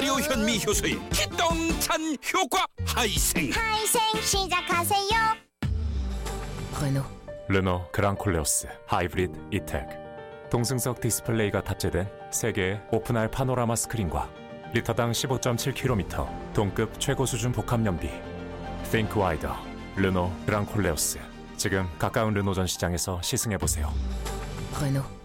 발효 현미 효소의 기똥찬 효과. 하이생 시작하세요. 르노 그랑콜레오스 하이브리드 이텍. 동승석 디스플레이가 탑재된 3개의 오픈할 파노라마 스크린과 리터당 15.7km 동급 최고 수준 복합 연비. Think Wider 르노 그랑콜레오스. 지금 가까운 르노 전 시장에서 시승해보세요.